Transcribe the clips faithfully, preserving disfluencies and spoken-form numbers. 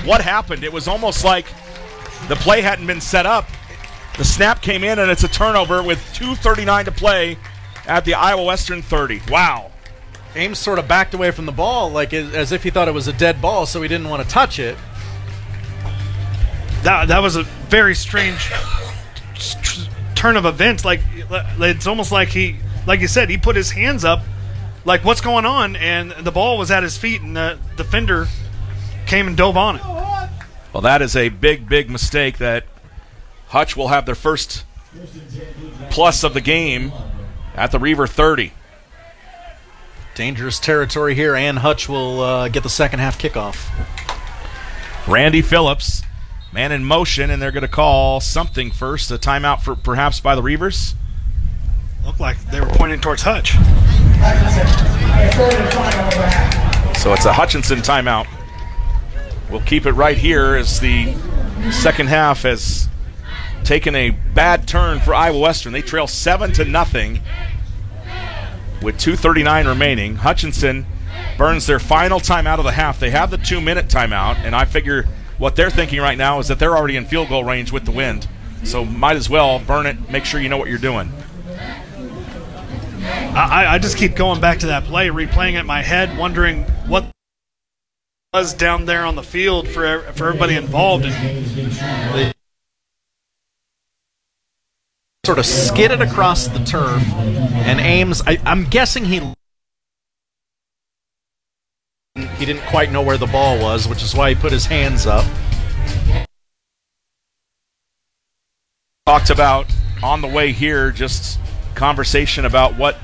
what happened. It was almost like the play hadn't been set up. The snap came in, and it's a turnover with two thirty-nine to play at the Iowa Western thirty. Wow. Ames sort of backed away from the ball like as if he thought it was a dead ball, so he didn't want to touch it. That that was a very strange turn of events. Like it's almost like he, like you said, he put his hands up, like what's going on, and the ball was at his feet, and the defender came and dove on it. Well, that is a big, big mistake that Hutch will have their first plus of the game at the Reaver thirty. Dangerous territory here, and Hutch will uh, get the second half kickoff. Randy Phillips, man in motion, and they're going to call something first, a timeout for perhaps by the Reavers. Looked like they were pointing towards Hutch. So it's a Hutchinson timeout. We'll keep it right here as the second half has taken a bad turn for Iowa Western. They trail seven to nothing with two thirty-nine remaining. Hutchinson burns their final timeout of the half. They have the two-minute timeout, and I figure what they're thinking right now is that they're already in field goal range with the wind. So might as well burn it, make sure you know what you're doing. I, I just keep going back to that play, replaying it in my head, wondering what was down there on the field for for everybody involved. And they sort of skidded across the turf, and Ames, I, I'm guessing he he didn't quite know where the ball was, which is why he put his hands up. Talked about on the way here, just conversation about what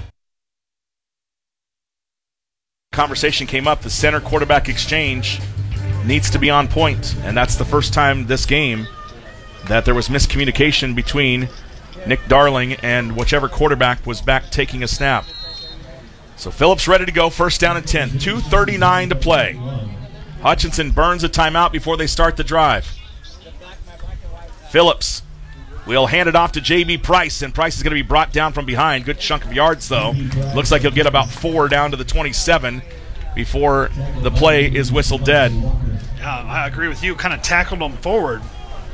conversation came up. The center quarterback exchange needs to be on point, and that's the first time this game that there was miscommunication between Nick Darling and whichever quarterback was back taking a snap. So Phillips ready to go, first down and ten, two thirty-nine to play. Hutchinson burns a timeout before they start the drive. Phillips will hand it off to J B Price, and Price is going to be brought down from behind. Good chunk of yards, though. Looks like he'll get about four down to the twenty-seven before the play is whistled dead. Yeah, I agree with you. Kind of tackled him forward.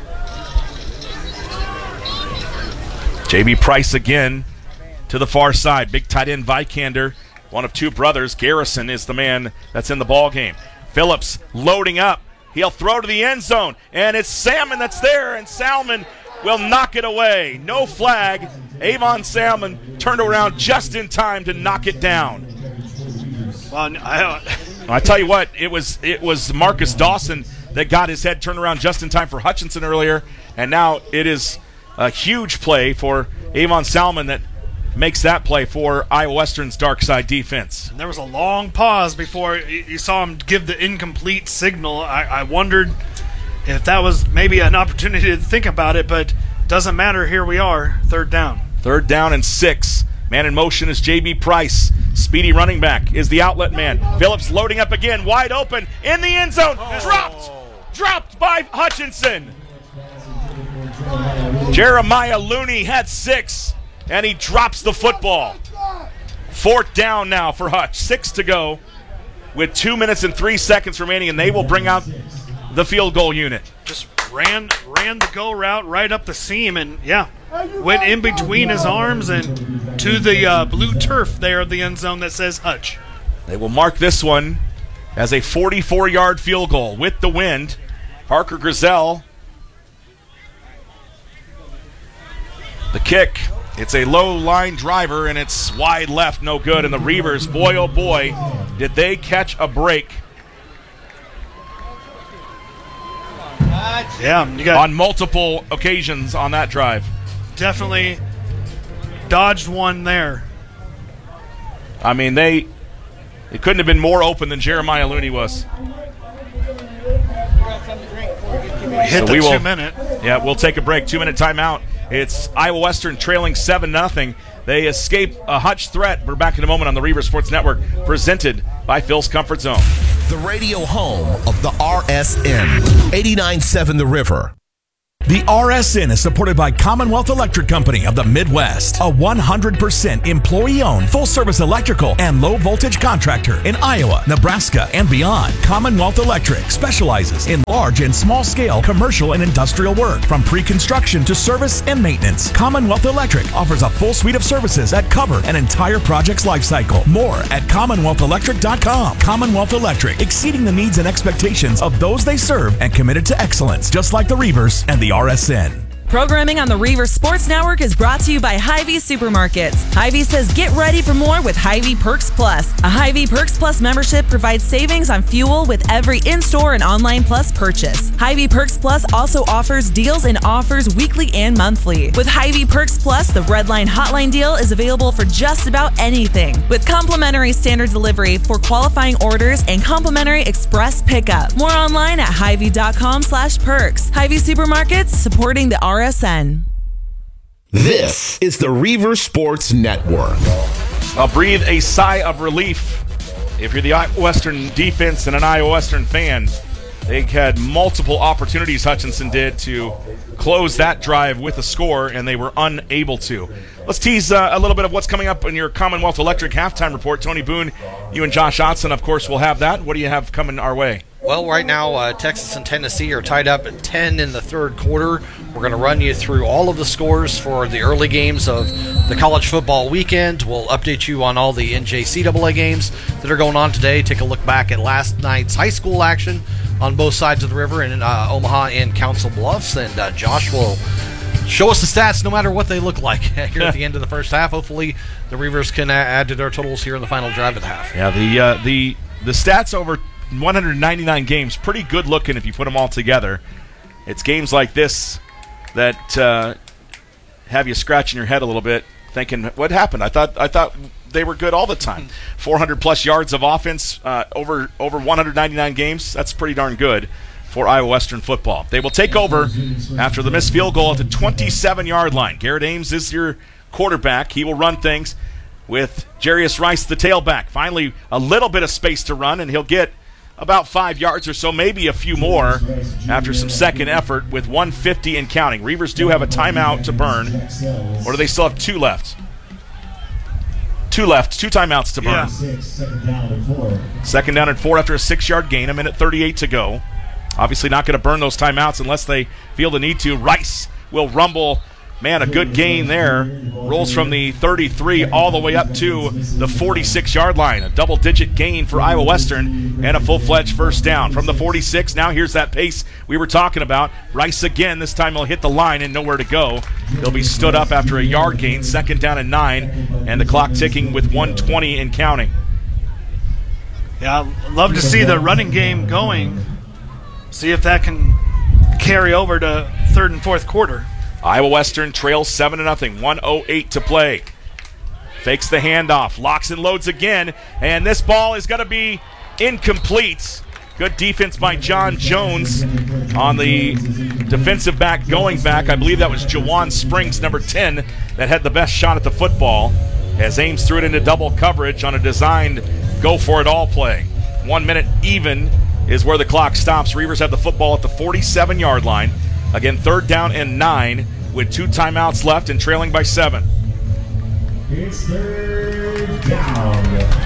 J B Price again to the far side. Big tight end Vikander, one of two brothers. Garrison is the man that's in the ball game. Phillips loading up. He'll throw to the end zone, and it's Salmon that's there, and Salmon will knock it away. No flag. Avon Salmon turned around just in time to knock it down. Well, I, I tell you what, it was it was Marcus Dawson that got his head turned around just in time for Hutchinson earlier, and now it is a huge play for Avon Salmon that makes that play for Iowa Western's dark side defense. And there was a long pause before you saw him give the incomplete signal. I, I wondered if that was maybe an opportunity to think about it, but doesn't matter. Here we are, third down. Third down and six. Man in motion is J B Price. Speedy running back is the outlet man. Phillips loading up again, wide open, in the end zone. Oh. Dropped! Dropped by Hutchinson. Jeremiah Looney had six, and he drops the football. Fourth down now for Hutch. Six to go with two minutes and three seconds remaining, and they will bring out the field goal unit. Just ran ran the go route right up the seam, and, yeah, went in between his arms and to the uh, blue turf there of the end zone that says Hutch. They will mark this one as a forty-four-yard field goal with the wind. Parker Grizel. The kick, it's a low-line driver, and it's wide left, no good. And the Reavers, boy, oh boy, did they catch a break. Yeah, you got on multiple occasions on that drive. Definitely dodged one there. I mean, they it couldn't have been more open than Jeremiah Looney was. We hit so the we will, two-minute. Yeah, we'll take a break. Two-minute timeout. It's Iowa Western trailing seven nothing. They escape a Hutch threat. We're back in a moment on the Reaver Sports Network, presented by Phil's Comfort Zone. The radio home of the R S N, eighty-nine point seven The River. The R S N is supported by Commonwealth Electric Company of the Midwest, a one hundred percent employee-owned, full-service electrical and low-voltage contractor in Iowa, Nebraska, and beyond. Commonwealth Electric specializes in large and small-scale commercial and industrial work, from pre-construction to service and maintenance. Commonwealth Electric offers a full suite of services that cover an entire project's lifecycle. More at commonwealth electric dot com. Commonwealth Electric, exceeding the needs and expectations of those they serve and committed to excellence, just like the Reavers and the R S N. Programming on the Reavers Sports Network is brought to you by Hy-Vee Supermarkets. Hy-Vee says get ready for more with Hy-Vee Perks Plus. A Hy-Vee Perks Plus membership provides savings on fuel with every in-store and online plus purchase. Hy-Vee Perks Plus also offers deals and offers weekly and monthly. With Hy-Vee Perks Plus, the Redline Hotline deal is available for just about anything, with complimentary standard delivery for qualifying orders and complimentary express pickup. More online at hy-vee dot com slash perks. Hy-Vee Supermarkets, supporting the R S N. This is the Reavers Sports Network. I'll breathe a sigh of relief if you're the Iowa Western defense and an Iowa Western fan. They had multiple opportunities, Hutchinson did, to close that drive with a score, and they were unable to. Let's tease uh, a little bit of what's coming up in your Commonwealth Electric halftime report. Tony Boone, you and Josh Otson, of course, will have that. What do you have coming our way? Well, right now, uh, Texas and Tennessee are tied up at ten in the third quarter. We're going to run you through all of the scores for the early games of the college football weekend. We'll update you on all the N J C A A games that are going on today. Take a look back at last night's high school action on both sides of the river in uh, Omaha and Council Bluffs. And uh, Josh will show us the stats no matter what they look like here at the end of the first half. Hopefully the Reavers can add to their totals here in the final drive of the half. Yeah, the uh, the the stats over one hundred ninety-nine games, pretty good looking if you put them all together. It's games like this that uh, have you scratching your head a little bit, thinking, what happened? I thought I thought they were good all the time. four hundred plus yards of offense uh, over over one hundred ninety-nine games. That's pretty darn good for Iowa Western football. They will take over after the missed field goal at the twenty-seven-yard line. Garrett Ames is your quarterback. He will run things with Jarius Rice, the tailback. Finally, a little bit of space to run, and he'll get about five yards or so, maybe a few more after some second effort with one fifty and counting. Reavers do have a timeout to burn. Or do they still have two left? Two left, two timeouts to burn. Yeah. Second down and four after a six-yard gain, a minute thirty-eight to go. Obviously not going to burn those timeouts unless they feel the need to. Rice will rumble. Man, a good gain there. Rolls from the thirty-three all the way up to the forty-six-yard line. A double-digit gain for Iowa Western and a full-fledged first down. From the forty-six, now here's that pace we were talking about. Rice again, this time he'll hit the line and nowhere to go. He'll be stood up after a yard gain, second down and nine, and the clock ticking with one twenty and counting. Yeah, I'd love to see the running game going. See if that can carry over to third and fourth quarter. Iowa Western trails seven to nothing. one oh eight to play. Fakes the handoff. Locks and loads again. And this ball is going to be incomplete. Good defense by John Jones on the defensive back going back. I believe that was Jawan Springs, number ten, that had the best shot at the football, as Ames threw it into double coverage on a designed go-for-it-all play. One minute even is where the clock stops. Reavers have the football at the forty-seven-yard line. Again, third down and nine with two timeouts left and trailing by seven. It's third down.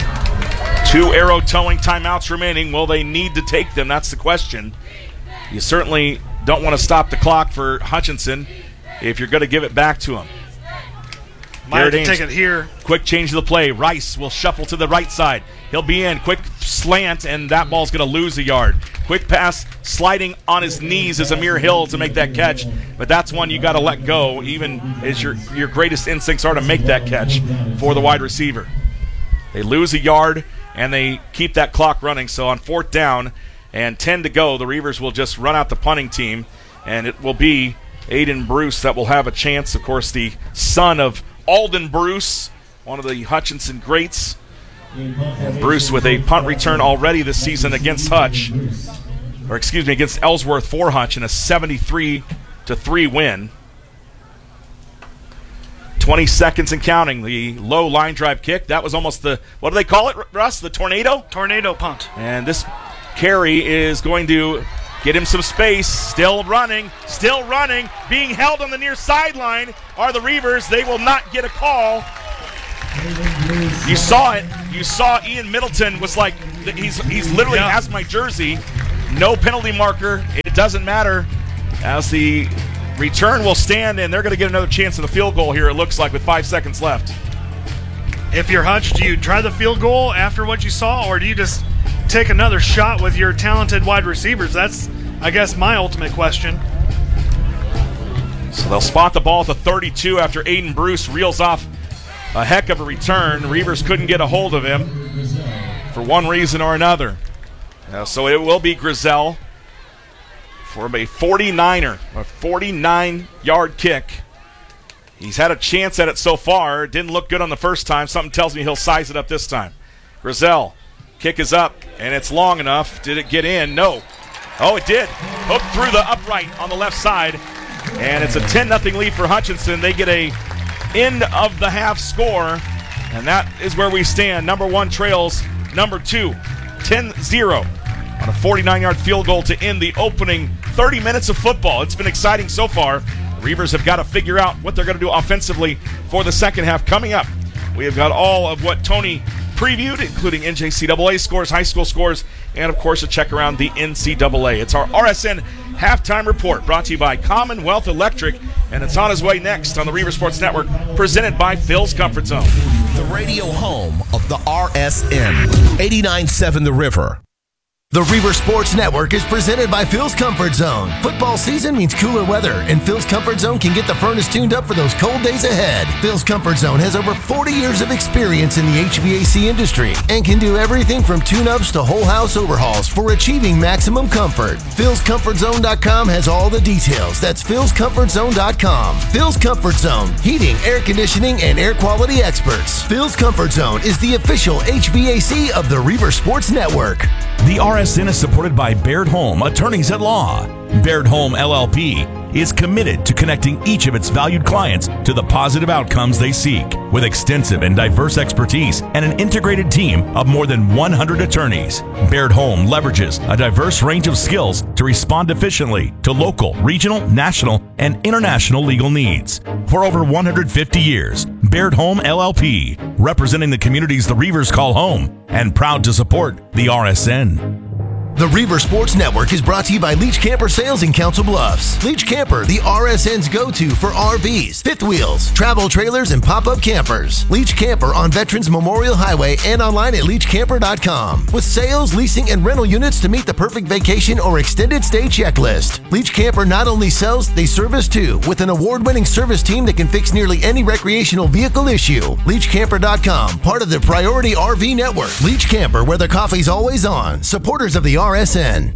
Two arrow towing timeouts remaining. Will they need to take them? That's the question. You certainly don't want to stop the clock for Hutchinson if you're going to give it back to him. Might have to take it here. Quick change of the play. Rice will shuffle to the right side. He'll be in. Quick slant, and that ball's going to lose a yard. Quick pass, sliding on his knees is Amir Hill to make that catch. But that's one you got to let go, even as your, your greatest instincts are to make that catch for the wide receiver. They lose a yard, and they keep that clock running. So on fourth down and ten to go, the Reavers will just run out the punting team, and it will be Aiden Bruce that will have a chance. Of course, the son of Alden Bruce, one of the Hutchinson greats. And Bruce with a punt return already this season against Hutch, or excuse me, against Ellsworth for Hutch in a seventy-three to three win. twenty seconds and counting. The low line drive kick. That was almost the, what do they call it, Russ? The tornado? Tornado punt. And this carry is going to Get him some space. Still running. Still running. Being held on the near sideline are the Reavers. They will not get a call. You saw it. You saw Ian Middleton was like, he's he's literally Yeah. has my jersey. No penalty marker. It doesn't matter, as the return will stand, and they're going to get another chance at a field goal here, it looks like, with five seconds left. If you're Hutch, do you try the field goal after what you saw, or do you just take another shot with your talented wide receivers? That's, I guess, my ultimate question. So they'll spot the ball at the thirty-two after Aiden Bruce reels off a heck of a return. Reavers couldn't get a hold of him for one reason or another. Uh, so it will be Grizel for a forty-niner, a forty-nine-yard kick. He's had a chance at it so far. It didn't look good on the first time. Something tells me he'll size it up this time. Grizel, kick is up, and it's long enough. Did it get in? No. Oh, it did. Hooked through the upright on the left side, and it's a ten nothing lead for Hutchinson. They get a end of the half score, and that is where we stand. Number one trails number two, ten zero on a forty-nine-yard field goal to end the opening thirty minutes of football. It's been exciting so far. The Reavers have got to figure out what they're going to do offensively for the second half. Coming up, we have got all of what Tony previewed, including N J C A A scores, high school scores, and, of course, a check around the N C double A. It's our R S N Halftime Report, brought to you by Commonwealth Electric, and it's on its way next on the Reaver Sports Network, presented by Phil's Comfort Zone. The radio home of the R S N, eighty-nine point seven The River. The Reaver Sports Network is presented by Phil's Comfort Zone. Football season means cooler weather, and Phil's Comfort Zone can get the furnace tuned up for those cold days ahead. Phil's Comfort Zone has over forty years of experience in the H V A C industry and can do everything from tune-ups to whole house overhauls for achieving maximum comfort. Phils Comfort Zone dot com has all the details. That's Phils Comfort Zone dot com. Phil's Comfort Zone, heating, air conditioning, and air quality experts. Phil's Comfort Zone is the official H V A C of the Reaver Sports Network. The R S N is supported by Baird Home Attorneys at Law. Baird Home L L P is committed to connecting each of its valued clients to the positive outcomes they seek. With extensive and diverse expertise and an integrated team of more than one hundred attorneys, Baird Home leverages a diverse range of skills to respond efficiently to local, regional, national, and international legal needs. For over one hundred fifty years, Baird Home L L P, representing the communities the Reavers call home, and proud to support the R S N. The Reaver Sports Network is brought to you by Leach Camper Sales in Council Bluffs. Leach Camper, the R S N's go-to for R Vs, fifth wheels, travel trailers, and pop-up campers. Leach Camper on Veterans Memorial Highway and online at leach camper dot com. With sales, leasing, and rental units to meet the perfect vacation or extended stay checklist. Leach Camper not only sells, they service too, with an award-winning service team that can fix nearly any recreational vehicle issue. leach camper dot com, part of the Priority R V Network. Leach Camper, where the coffee's always on. Supporters of the R S N.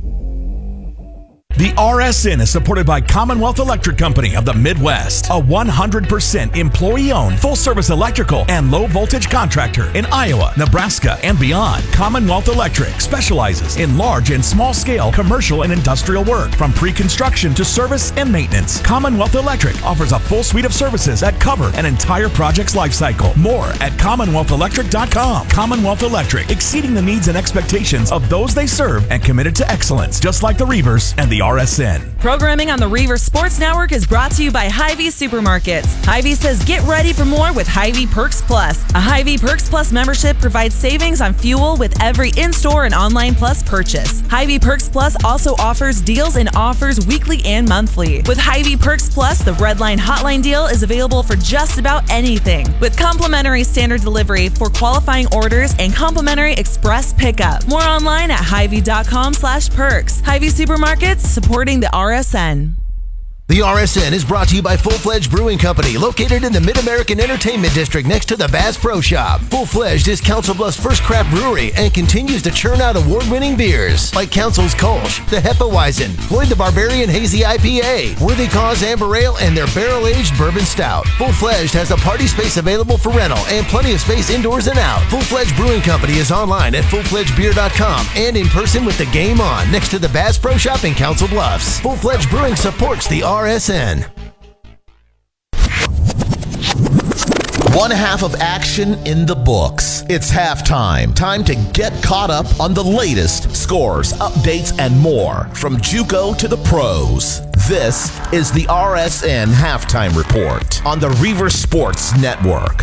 The R S N is supported by Commonwealth Electric Company of the Midwest, a one hundred percent employee-owned, full-service electrical and low-voltage contractor in Iowa, Nebraska, and beyond. Commonwealth Electric specializes in large and small-scale commercial and industrial work, from pre-construction to service and maintenance. Commonwealth Electric offers a full suite of services that cover an entire project's lifecycle. More at commonwealth electric dot com. Commonwealth Electric, exceeding the needs and expectations of those they serve and committed to excellence, just like the Reavers and the R S N. Programming on the Reaver Sports Network is brought to you by Hy-Vee Supermarkets. Hy-Vee says get ready for more with Hy-Vee Perks Plus. A Hy-Vee Perks Plus membership provides savings on fuel with every in-store and online plus purchase. Hy-Vee Perks Plus also offers deals and offers weekly and monthly. With Hy-Vee Perks Plus, the Redline Hotline deal is available for just about anything, with complimentary standard delivery for qualifying orders and complimentary express pickup. More online at hy-vee dot com slash perks. Hy-Vee Supermarkets, supporting the R S N. The R S N is brought to you by Full Fledged Brewing Company, located in the Mid-American Entertainment District next to the Bass Pro Shop. Full Fledged is Council Bluffs' first craft brewery and continues to churn out award-winning beers like Council's Kolsch, the Hefeweizen, Floyd the Barbarian Hazy I P A, Worthy Cause Amber Ale, and their barrel-aged Bourbon Stout. Full Fledged has a party space available for rental and plenty of space indoors and out. Full Fledged Brewing Company is online at full fledged beer dot com and in person with the Game On next to the Bass Pro Shop in Council Bluffs. Full Fledged Brewing supports the R S N. One half of action in the books. It's halftime. Time to get caught up on the latest scores, updates, and more from JUCO to the pros. This is the R S N Halftime Report on the Reaver Sports Network.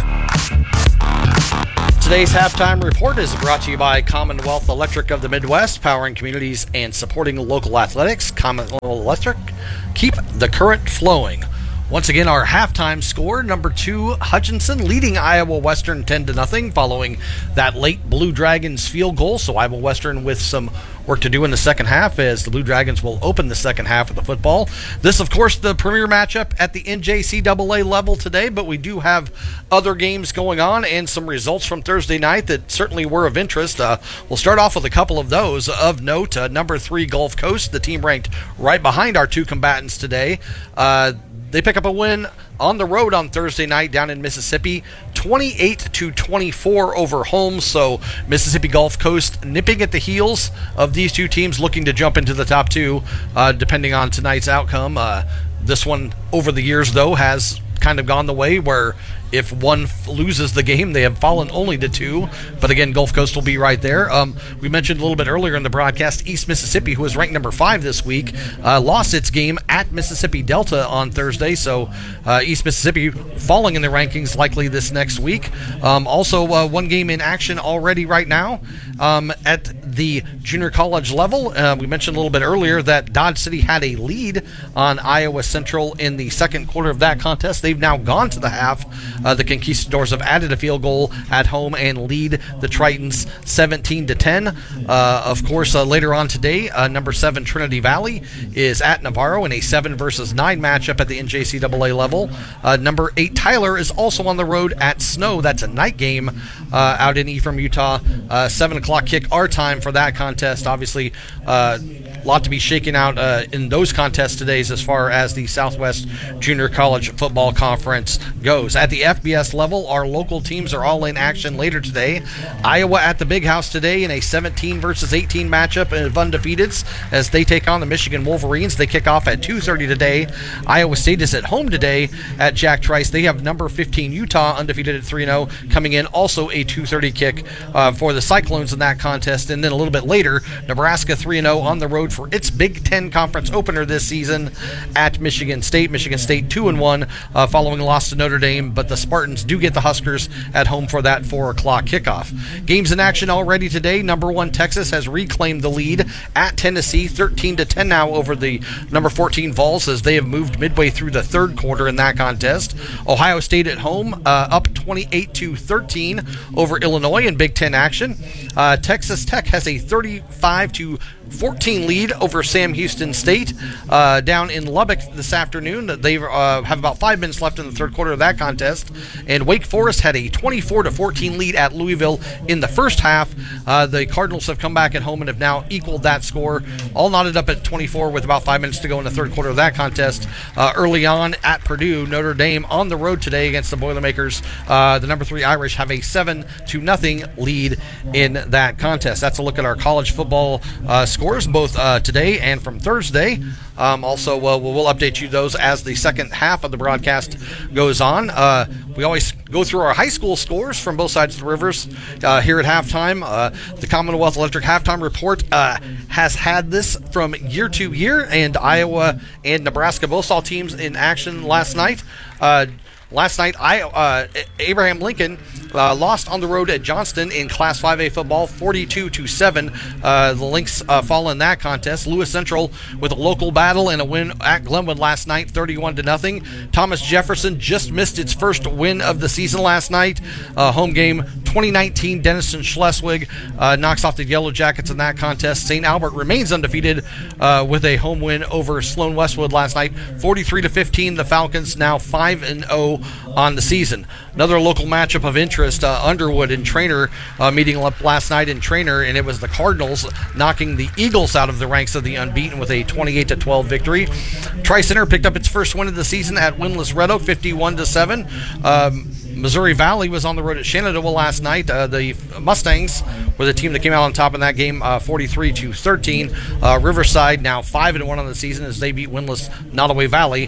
Today's halftime report is brought to you by Commonwealth Electric of the Midwest, powering communities and supporting local athletics. Commonwealth Electric, keep the current flowing. Once again, our halftime score, number two, Hutchinson leading Iowa Western ten to nothing following that late Blue Dragons field goal. So Iowa Western with some work to do in the second half as the Blue Dragons will open the second half of the football. This, of course, the premier matchup at the N J C double A level today, but we do have other games going on and some results from Thursday night that certainly were of interest. Uh, we'll start off with a couple of those of note. Uh, number three, Gulf Coast, the team ranked right behind our two combatants today. Uh, They pick up a win on the road on Thursday night down in Mississippi, twenty-eight to twenty-four over Holmes. So Mississippi Gulf Coast nipping at the heels of these two teams, looking to jump into the top two, uh, depending on tonight's outcome. Uh, this one, over the years, though, has kind of gone the way where if one f- loses the game, they have fallen only to two. But again, Gulf Coast will be right there. Um, we mentioned a little bit earlier in the broadcast, East Mississippi, who is ranked number five this week, uh, lost its game at Mississippi Delta on Thursday. So uh, East Mississippi falling in the rankings likely this next week. Um, also, uh, one game in action already right now um, at the junior college level. Uh, we mentioned a little bit earlier that Dodge City had a lead on Iowa Central in the second quarter of that contest. They've now gone to the half. Uh, the Conquistadors have added a field goal at home and lead the Tritons seventeen to ten. Uh, of course, uh, later on today, uh, number seven Trinity Valley is at Navarro in a seven versus nine matchup at the N J C double A level. Uh, number eight Tyler is also on the road at Snow. That's a night game uh, out in Ephraim, Utah. Uh, seven o'clock kick our time for that contest. Obviously, uh, a lot to be shaken out uh, in those contests today as far as the Southwest Junior College Football Conference goes. At the F B S level, our local teams are all in action later today. Iowa at the Big House today in a seventeen versus eighteen matchup of undefeateds as they take on the Michigan Wolverines. They kick off at two thirty today. Iowa State is at home today at Jack Trice. They have number fifteen Utah undefeated at three and oh coming in. Also a two thirty kick uh, for the Cyclones in that contest. And then a little bit later, Nebraska three and oh on the road for its Big Ten Conference opener this season at Michigan State. Michigan State two and one uh, following a loss to Notre Dame, but the Spartans do get the Huskers at home for that four o'clock kickoff. Games in action already today. Number one Texas has reclaimed the lead at Tennessee, thirteen to ten now over the number fourteen Vols as they have moved midway through the third quarter in that contest. Ohio State at home, uh, up twenty-eight to thirteen over Illinois in Big Ten action. Uh, Texas Tech has a thirty-five to fourteen lead over Sam Houston State uh, down in Lubbock this afternoon. They uh, have about five minutes left in the third quarter of that contest. And Wake Forest had a twenty-four to fourteen lead at Louisville in the first half. Uh, the Cardinals have come back at home and have now equaled that score, all knotted up at twenty-four with about five minutes to go in the third quarter of that contest. Uh, early on at Purdue, Notre Dame on the road today against the Boilermakers. Uh, the number three Irish have a seven to nothing lead in that contest. That's a look at our college football uh, scores, both uh, today and from Thursday. Um, also, uh, we'll, we'll update you those as the second half of the broadcast goes on. Uh, we always go through our high school scores from both sides of the rivers uh, here at halftime. Uh, the Commonwealth Electric Halftime Report uh, has had this from year to year, and Iowa and Nebraska both saw teams in action last night. Uh, Last night, I, uh, Abraham Lincoln uh, lost on the road at Johnston in Class five A football, forty-two to seven. Uh, the Lynx uh, fall in that contest. Lewis Central with a local battle and a win at Glenwood last night, thirty-one to nothing. Thomas Jefferson just missed its first win of the season last night. Uh, home game, twenty nineteen. Denison Schleswig uh, knocks off the Yellow Jackets in that contest. Saint Albert remains undefeated uh, with a home win over Sloan Westwood last night, forty-three to fifteen. The Falcons now five and oh on the season. Another local matchup of interest, uh, Underwood and Trainer uh, meeting up last night in Trainer, and it was the Cardinals knocking the Eagles out of the ranks of the unbeaten with a twenty-eight to twelve victory. Tri-Center picked up its first win of the season at winless Red Oak, fifty-one to seven. Um, Missouri Valley was on the road at Shenandoah last night. Uh, the Mustangs were the team that came out on top in that game, uh, forty-three to thirteen. Uh, Riverside now five and one on the season as they beat winless Nottoway Valley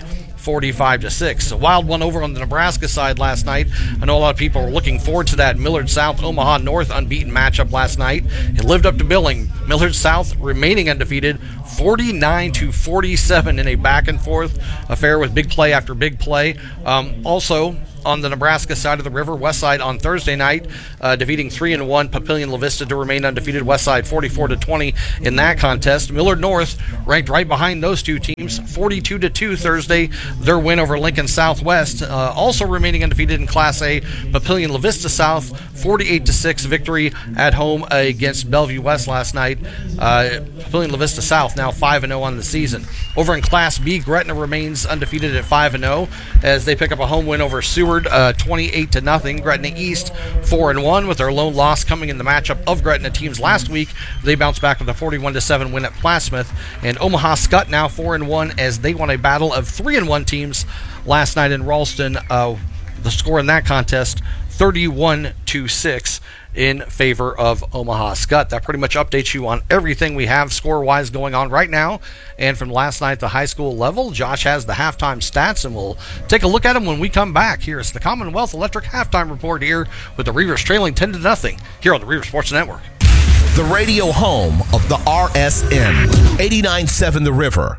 forty-five to six. A wild one over on the Nebraska side last night. I know a lot of people were looking forward to that Millard South Omaha North unbeaten matchup last night. It lived up to billing. Millard South remaining undefeated, forty-nine to forty-seven in a back and forth affair with big play after big play. Um, also, on the Nebraska side of the river, Westside on Thursday night, uh, defeating three and one Papillion La Vista to remain undefeated. Westside forty-four to twenty in that contest. Millard North ranked right behind those two teams, forty-two to two Thursday. Their win over Lincoln Southwest, uh, also remaining undefeated in Class A. Papillion La Vista South, forty-eight to six victory at home against Bellevue West last night. Uh, Papillion La Vista South now five and oh on the season. Over in Class B, Gretna remains undefeated at five and oh as they pick up a home win over Seward. Uh, twenty-eight to nothing. Gretna East four and one with their lone loss coming in the matchup of Gretna teams last week. They bounced back with a forty-one to seven win at Plattsmouth. And Omaha Skutt now four and one as they won a battle of three and one teams last night in Ralston. Uh, the score in that contest, thirty-one to six in favor of Omaha Skutt. That pretty much updates you on everything we have score-wise going on right now. And from last night at the high school level, Josh has the halftime stats, and we'll take a look at them when we come back. Here's the Commonwealth Electric halftime report here with the Reavers trailing ten to nothing here on the Reaver Sports Network. The radio home of the R S N, eighty-nine point seven The River.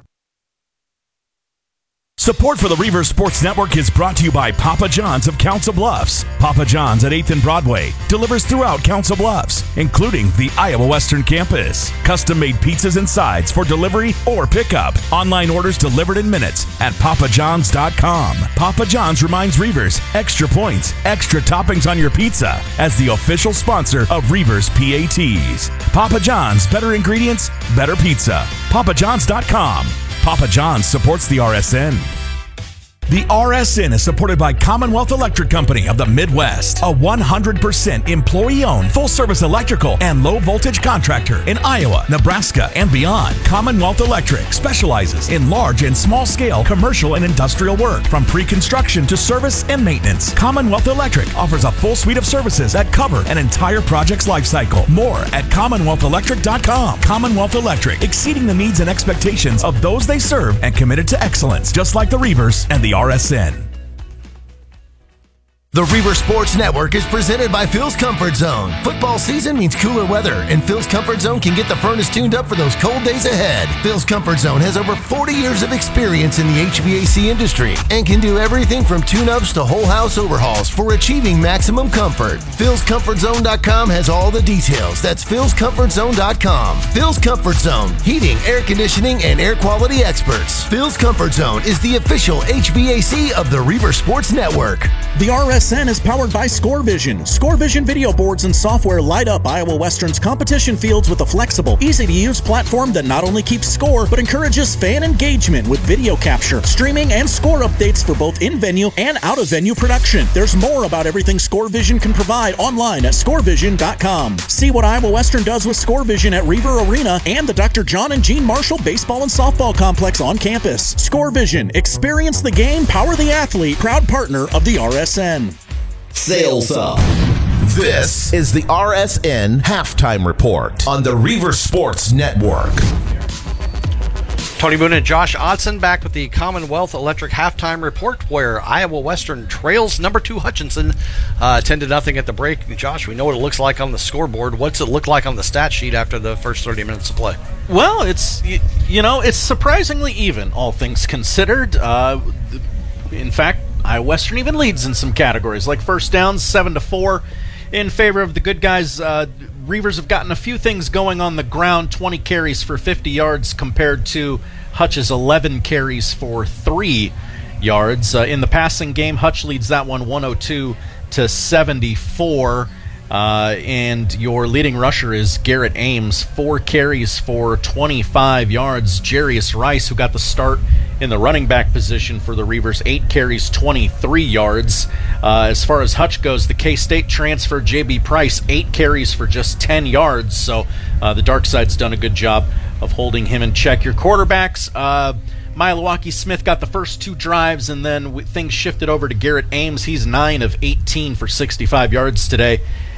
Support for the Reaver Sports Network is brought to you by Papa John's of Council Bluffs. Papa John's at eighth and Broadway delivers throughout Council Bluffs, including the Iowa Western Campus. Custom-made pizzas and sides for delivery or pickup. Online orders delivered in minutes at papa johns dot com. Papa John's reminds Reavers, extra points, extra toppings on your pizza as the official sponsor of Reavers P A Ts. Papa John's, better ingredients, better pizza. papa johns dot com. Papa John's supports the R S N. The R S N is supported by Commonwealth Electric Company of the Midwest, a one hundred percent employee-owned full-service electrical and low-voltage contractor in Iowa, Nebraska, and beyond. Commonwealth Electric specializes in large and small-scale commercial and industrial work, from pre-construction to service and maintenance. Commonwealth Electric offers a full suite of services that cover an entire project's lifecycle. More at commonwealth electric dot com. Commonwealth Electric, exceeding the needs and expectations of those they serve and committed to excellence, just like the Reavers and the R S N. The Reaver Sports Network is presented by Phil's Comfort Zone. Football season means cooler weather, and Phil's Comfort Zone can get the furnace tuned up for those cold days ahead. Phil's Comfort Zone has over forty years of experience in the H V A C industry and can do everything from tune-ups to whole house overhauls for achieving maximum comfort. Phils Comfort Zone dot com has all the details. That's Phils Comfort Zone dot com. Phil's Comfort Zone, heating, air conditioning, and air quality experts. Phil's Comfort Zone is the official H V A C of the Reaver Sports Network. The R S N is powered by ScoreVision. ScoreVision video boards and software light up Iowa Western's competition fields with a flexible, easy-to-use platform that not only keeps score, but encourages fan engagement with video capture, streaming, and score updates for both in-venue and out-of-venue production. There's more about everything ScoreVision can provide online at score vision dot com. See what Iowa Western does with ScoreVision at Reaver Arena and the Doctor John and Jean Marshall Baseball and Softball Complex on campus. ScoreVision. Experience the game, power the athlete. Proud partner of the R S N. Sales up. This is the R S N Halftime Report on the Reaver Sports Network. Tony Boone and Josh Odson back with the Commonwealth Electric Halftime Report, where Iowa Western trails number two Hutchinson uh, ten to nothing at the break. Josh, we know what it looks like on the scoreboard. What's it look like on the stat sheet after the first thirty minutes of play? Well, it's, you know, it's surprisingly even, all things considered. Uh, in fact, Iowa Western even leads in some categories, like first downs, seven to four in favor of the good guys. Uh, Reavers have gotten a few things going on the ground, twenty carries for fifty yards compared to Hutch's eleven carries for three yards. Uh, in the passing game, Hutch leads that one one oh two to seventy-four. Uh, and your leading rusher is Garrett Ames, four carries for twenty-five yards. Jarius Rice, who got the start in the running back position for the Reavers, eight carries, twenty-three yards. Uh, as far as Hutch goes, the K-State transfer, J B. Price, eight carries for just ten yards. So uh, the dark side's done a good job of holding him in check. Your quarterbacks, uh, Milwaukee Smith got the first two drives, and then w- things shifted over to Garrett Ames. He's nine of eighteen for sixty-five yards today.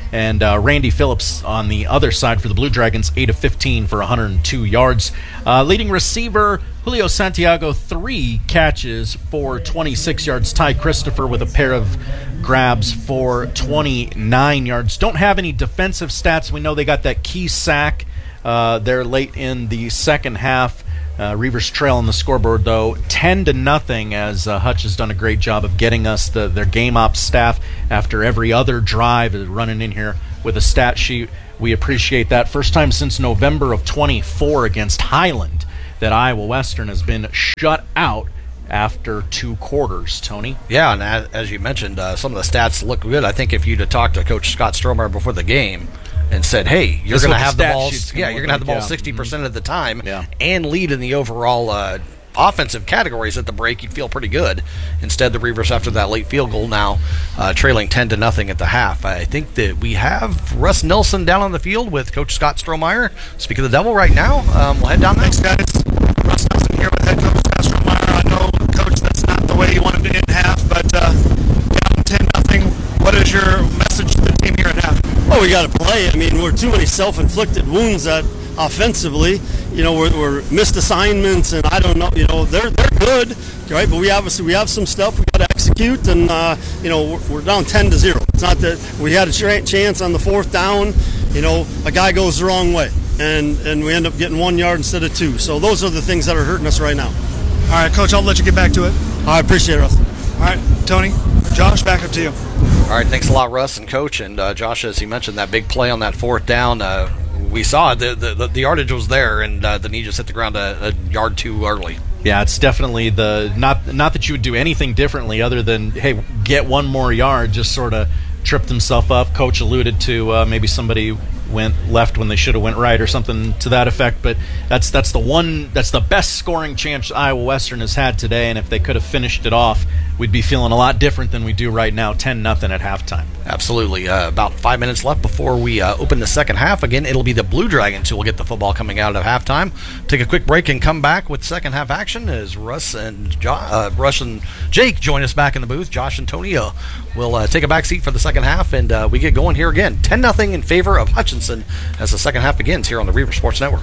And uh, Randy Phillips on the other side for the Blue Dragons, eight of fifteen for one hundred two yards. Uh, leading receiver, Julio Santiago, three catches for twenty-six yards. Ty Christopher with a pair of grabs for twenty-nine yards. Don't have any defensive stats. We know they got that key sack uh, there late in the second half. Uh, Reavers trail on the scoreboard, though, ten to nothing, as uh, Hutch has done a great job of getting us the, their game ops staff after every other drive, is running in here with a stat sheet. We appreciate that. First time since November of twenty-four against Highland that Iowa Western has been shut out after two quarters. Tony? Yeah, and as, as you mentioned, uh, some of the stats look good. I think if you'd have talked to Coach Scott Strohmeyer before the game and said, hey, you're going to have the ball, yeah, you're going to have the ball sixty percent of the time yeah. and lead in the overall uh, offensive categories at the break, you'd feel pretty good. Instead, the Reavers, after that late field goal, now uh, trailing ten to nothing at the half. I think that we have Russ Nelson down on the field with Coach Scott Strohmeyer. Speak of the Devil right now. Um, we'll head down there. Thanks, guys. Russ Nelson here with head coach Scott Strohmeyer. I know, Coach, that's not the way you wanted to end half, but uh, down ten nothing. What is your message to the team here at half? Well, we got to play. I mean, we're too many self-inflicted wounds that offensively, you know, we're, we're missed assignments, and I don't know, you know, they're they're good, right? But we obviously we have some stuff we got to execute, and uh, you know, we're, we're down ten to zero. It's not that we had a chance on the fourth down. You know, a guy goes the wrong way, and and we end up getting one yard instead of two. So those are the things that are hurting us right now. All right, Coach, I'll let you get back to it. I appreciate it, Russ. All right, Tony, Josh, back up to you. All right, thanks a lot, Russ and Coach. And uh, Josh, as you mentioned, that big play on that fourth down, uh, we saw the, the the yardage was there, and uh, the knee just hit the ground a, a yard too early. Yeah, it's definitely the not not that you would do anything differently other than, hey, get one more yard, just sort of tripped himself up. Coach alluded to uh, maybe somebody went left when they should have went right or something to that effect, but that's that's the one that's the best scoring chance Iowa Western has had today, and if they could have finished it off, we'd be feeling a lot different than we do right now, ten nothing at halftime. Absolutely. Uh, about five minutes left before we uh, open the second half. Again, it'll be the Blue Dragons who will get the football coming out of halftime. Take a quick break and come back with second half action as Russ and jo- uh, Russ and Jake join us back in the booth. Josh and Tony uh, will uh, take a back seat for the second half, and uh, we get going here again. ten nothing in favor of Hutchinson as the second half begins here on the Reaver Sports Network.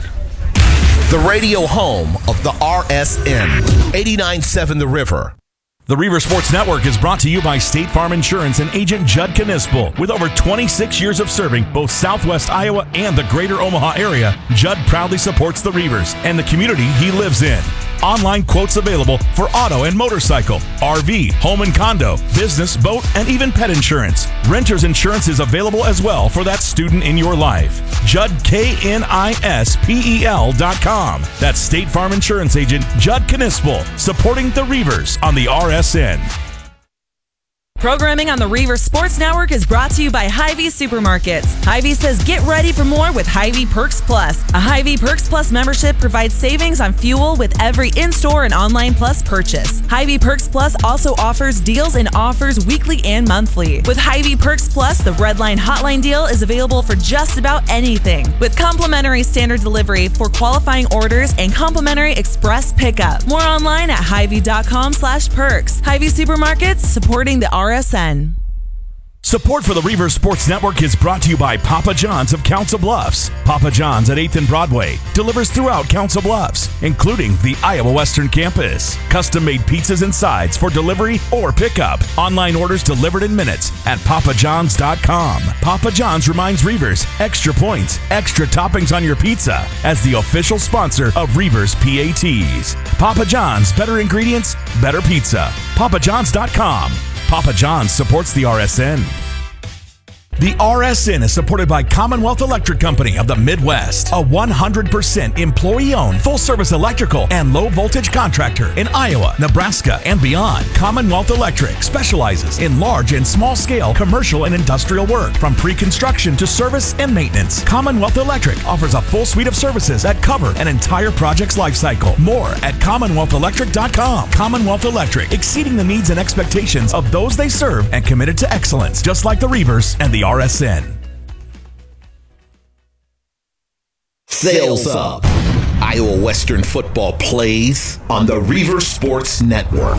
The radio home of the R S N, eighty-nine point seven The River. The Reaver Sports Network is brought to you by State Farm Insurance and Agent Judd Knispel. With over twenty-six years of serving both Southwest Iowa and the greater Omaha area, Judd proudly supports the Reavers and the community he lives in. Online quotes available for auto and motorcycle, R V, home and condo, business, boat, and even pet insurance. Renter's insurance is available as well for that student in your life. Judd K N I S P E L dot com. That's State Farm Insurance Agent Judd Knispel, supporting the Reavers on the R S N. Programming on the Reaver Sports Network is brought to you by Hy-Vee Supermarkets. Hy-Vee says get ready for more with Hy-Vee Perks Plus. A Hy-Vee Perks Plus membership provides savings on fuel with every in-store and online plus purchase. Hy-Vee Perks Plus also offers deals and offers weekly and monthly. With Hy-Vee Perks Plus, the Redline Hotline deal is available for just about anything, with complimentary standard delivery for qualifying orders and complimentary express pickup. More online at Hy-Vee.com slash perks. Hy-Vee Supermarkets, supporting the R S N. Support for the Reaver Sports Network is brought to you by Papa John's of Council Bluffs. Papa John's at eighth and Broadway delivers throughout Council Bluffs, including the Iowa Western campus. Custom-made pizzas and sides for delivery or pickup. Online orders delivered in minutes at papa johns dot com. Papa John's reminds Reavers, extra points, extra toppings on your pizza, as the official sponsor of Reavers P A Ts. Papa John's, better ingredients, better pizza. papa johns dot com. Papa John's supports the R S N. The R S N is supported by Commonwealth Electric Company of the Midwest, a one hundred percent employee-owned, full-service electrical and low-voltage contractor in Iowa, Nebraska, and beyond. Commonwealth Electric specializes in large and small-scale commercial and industrial work, from pre-construction to service and maintenance. Commonwealth Electric offers a full suite of services that cover an entire project's lifecycle. More at commonwealth electric dot com. Commonwealth Electric, exceeding the needs and expectations of those they serve and committed to excellence, just like the Reavers and the R S N. Sales Up. Iowa Western football plays on the Reaver Sports Network.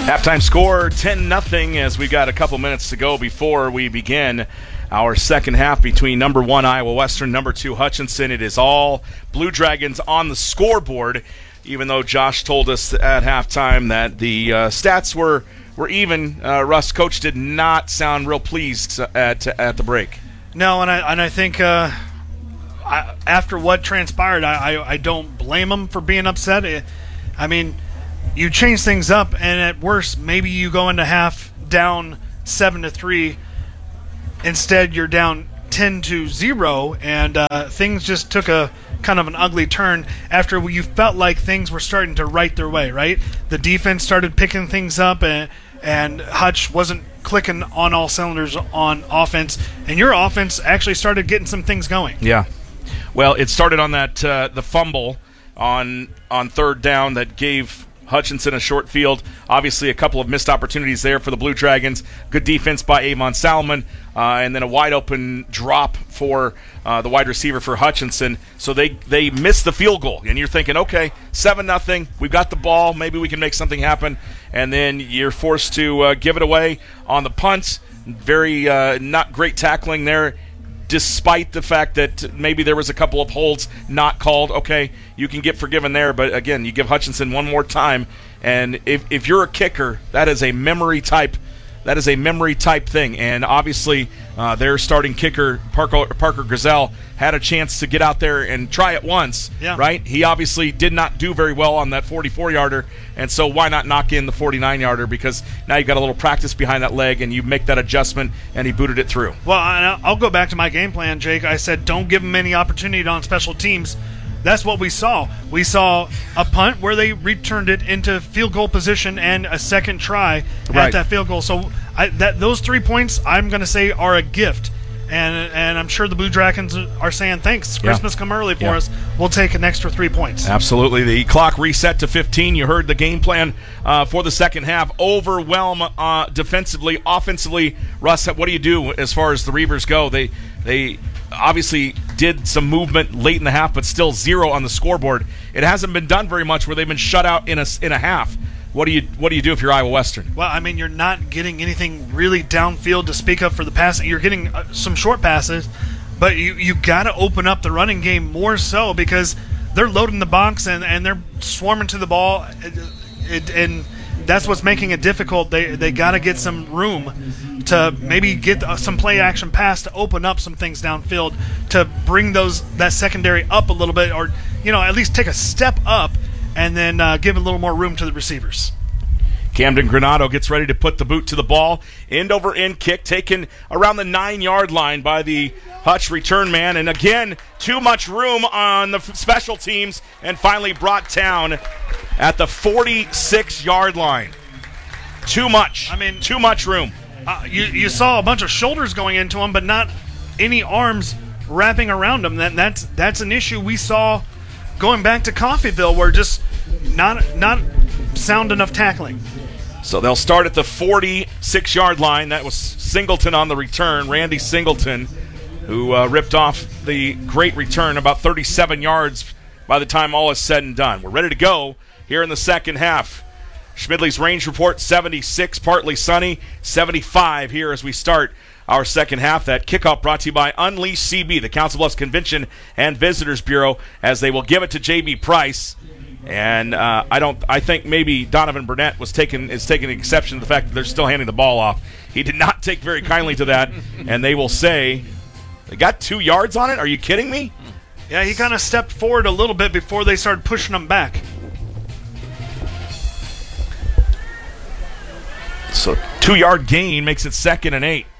Halftime score ten nothing as we got a couple minutes to go before we begin our second half between number one Iowa Western, number two Hutchinson. It is all Blue Dragons on the scoreboard, even though Josh told us at halftime that the uh, stats were were even. Uh, Russ, coach did not sound real pleased at at the break. No, and I and I think uh, I, after what transpired, I, I I don't blame him for being upset. It, I mean, you change things up, and at worst, maybe you go into half down seven to three. Instead, you're down ten to zero, and uh, things just took a kind of an ugly turn after you felt like things were starting to right their way. Right, the defense started picking things up, and and Hutch wasn't clicking on all cylinders on offense, and your offense actually started getting some things going. Yeah, well, it started on that uh, the fumble on on third down that gave Hutchinson a short field. Obviously, a couple of missed opportunities there for the Blue Dragons. Good defense by Avon Salomon, uh, and then a wide-open drop for uh, the wide receiver for Hutchinson. So they, they missed the field goal, and you're thinking, okay, seven nothing, we've got the ball, maybe we can make something happen, and then you're forced to uh, give it away on the punt. Very uh, not great tackling there, despite the fact that maybe there was a couple of holds not called. Okay, you can get forgiven there, but again, you give Hutchinson one more time, and if, if you're a kicker, that is a memory type that is a memory type thing, and obviously uh, their starting kicker, Parker, Parker Griselle, had a chance to get out there and try it once, yeah. right? He obviously did not do very well on that forty-four-yarder, and so why not knock in the forty-nine-yarder, because now you've got a little practice behind that leg, and you make that adjustment, and he booted it through. Well, I'll go back to my game plan, Jake. I said don't give him any opportunity on special teams. That's what we saw. We saw a punt where they returned it into field goal position and a second try right. at that field goal. So I, that those three points, I'm going to say, are a gift. And and I'm sure the Blue Dragons are saying, thanks, Christmas yeah. come early for yeah. us. We'll take an extra three points. Absolutely. The clock reset to fifteen. You heard the game plan uh, for the second half. Overwhelm uh, defensively, offensively. Russ, what do you do as far as the Reavers go? They they obviously did some movement late in the half, but still zero on the scoreboard. It hasn't been done very much where they've been shut out in a, in a half. What do you what do you do if you're Iowa Western? Well, I mean, you're not getting anything really downfield to speak of for the passing. You're getting uh, some short passes, but you you got to open up the running game more so because they're loading the box and, and they're swarming to the ball, it, it, and that's what's making it difficult. They they got to get some room to maybe get uh, some play action pass to open up some things downfield to bring those that secondary up a little bit, or you know at least take a step up. And then uh, give a little more room to the receivers. Camden Granado gets ready to put the boot to the ball. End over end kick taken around the nine-yard line by the Hutch return man. And again, too much room on the special teams and finally brought down at the forty-six-yard line. Too much. I mean, too much room. Uh, you, you saw a bunch of shoulders going into him, but not any arms wrapping around him. That, that's, that's an issue we saw going back to Coffeyville, where just not not sound enough tackling. So they'll start at the forty-six-yard line. That was Singleton on the return, Randy Singleton, who uh, ripped off the great return, about thirty-seven yards by the time all is said and done. We're ready to go here in the second half. Schmidley's range report, seventy-six, partly sunny, seventy-five here as we start our second half. That kickoff brought to you by Unleash C B, the Council Bluffs Convention and Visitors Bureau, as they will give it to J B Price. And uh, I don't. I think maybe Donovan Burnett was taking is taking exception to the fact that they're still handing the ball off. He did not take very kindly to that, and they will say they got two yards on it. Are you kidding me? Yeah, he kind of stepped forward a little bit before they started pushing him back. So two-yard gain makes it second and eight.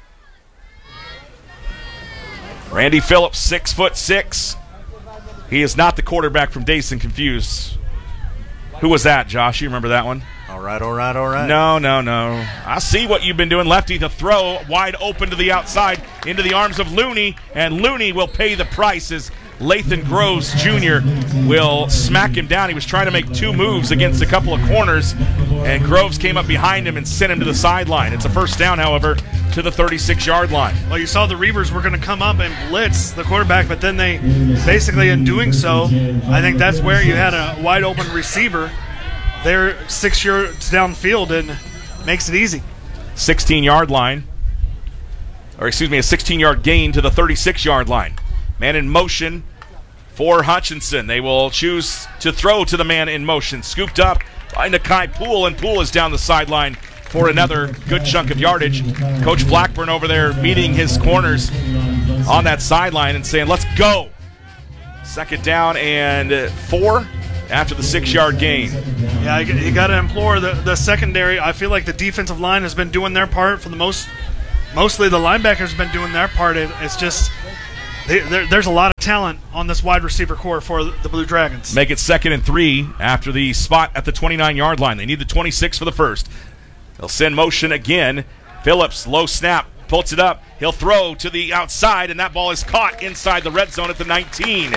Randy Phillips, six foot six. He is not the quarterback from Dazed and Confused. Who was that, Josh? You remember that one? All right, all right, all right. No, no, no. I see what you've been doing. Lefty to throw, wide open to the outside, into the arms of Looney, and Looney will pay the price as Lathan Groves Junior will smack him down. He was trying to make two moves against a couple of corners, and Groves came up behind him and sent him to the sideline. It's a first down, however, to the thirty-six-yard line. Well, you saw the Reavers were going to come up and blitz the quarterback, but then they basically, in doing so, I think that's where you had a wide-open receiver they're six yards downfield and makes it easy. sixteen-yard line. Or excuse me, a sixteen-yard gain to the thirty-six-yard line. Man in motion for Hutchinson. They will choose to throw to the man in motion. Scooped up by Nakai Poole, and Poole is down the sideline for another good chunk of yardage. Coach Blackburn over there meeting his corners on that sideline and saying, let's go. Second down and four after the six-yard gain. Yeah, you, you got to implore the, the secondary. I feel like the defensive line has been doing their part for the most. Mostly the linebackers have been doing their part. It, it's just they, there, there's a lot of talent on this wide receiver core for the Blue Dragons. Make it second and three after the spot at the twenty-nine-yard line. They need the twenty-six for the first. They'll send motion again. Phillips, low snap, puts it up. He'll throw to the outside, and that ball is caught inside the red zone at the nineteen.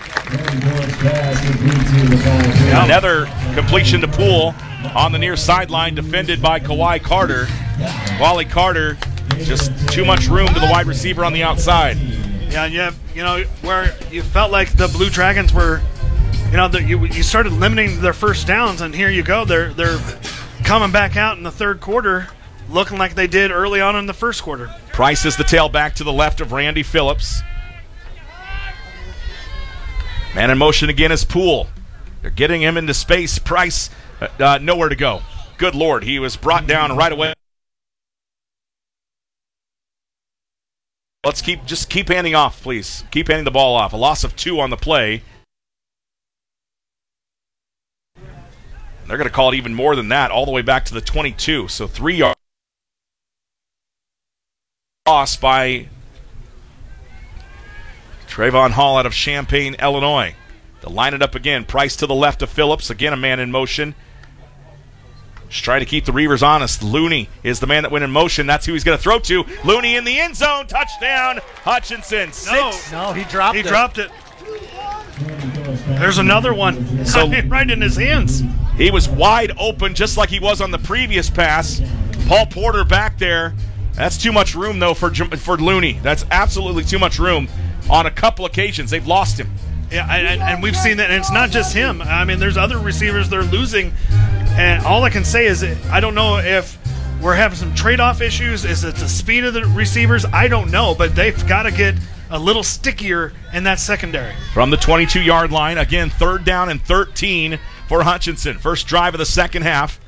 Another completion to Poole on the near sideline, defended by Kawhi Carter. Wally Carter, just too much room to the wide receiver on the outside. Yeah, and you have, you know, where you felt like the Blue Dragons were, you know, the, you, you started limiting their first downs, and here you go. They're they're coming back out in the third quarter, looking like they did early on in the first quarter. Price is the tailback to the left of Randy Phillips. Man in motion again is Poole. They're getting him into space. Price, uh, uh, nowhere to go. Good Lord, he was brought down right away. Let's keep just keep handing off, please. Keep handing the ball off. A loss of two on the play. They're going to call it even more than that, all the way back to the twenty-two. So three yards loss by Trayvon Hall out of Champaign, Illinois. They'll line it up again. Price to the left of Phillips. Again, a man in motion. Just trying to keep the Reavers honest. Looney is the man that went in motion. That's who he's going to throw to. Looney in the end zone. Touchdown, Hutchinson. Six. No, no, he dropped he it. He dropped it. There's another one. So right in his hands. He was wide open, just like he was on the previous pass. Paul Porter back there. That's too much room, though, for for Looney. That's absolutely too much room. On a couple occasions, they've lost him. Yeah, and, and we've seen that, and it's not just him. I mean, there's other receivers they're losing, and all I can say is I don't know if we're having some trade-off issues. Is it the speed of the receivers? I don't know, but they've got to get a little stickier in that secondary. From the twenty-two-yard line, again, third down and thirteen for Hutchinson. First drive of the second half.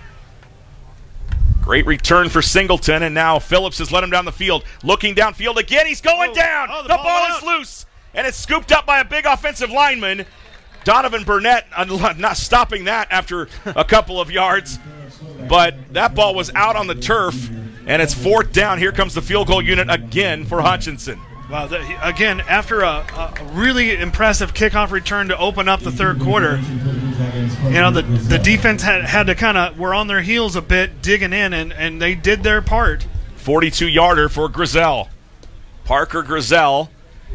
Great return for Singleton, and now Phillips has let him down the field. Looking downfield again, he's going oh, down. Oh, the, the ball, ball is loose, and it's scooped up by a big offensive lineman. Donovan Burnett not stopping that after a couple of yards, but that ball was out on the turf, and it's fourth down. Here comes the field goal unit again for Hutchinson. Wow, the, again, after a, a really impressive kickoff return to open up the third quarter, you know, the the defense had, had to kind of, were on their heels a bit, digging in, and, and they did their part. forty-two-yarder for Grizel. Parker Grizel,